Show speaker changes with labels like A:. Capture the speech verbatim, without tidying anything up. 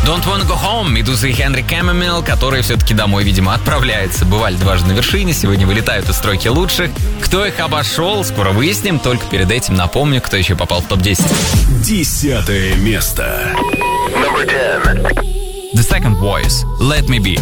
A: Don't Wanna Go Home, Медуза и Хенри Кэмэмил, который все-таки домой, видимо, отправляется. Бывали дважды на вершине, сегодня вылетают из тройки лучших. Кто их обошел, скоро выясним. Только перед этим напомню, кто еще попал в топ десять.
B: Десятое место.
A: The Second Voice, Let Me Be.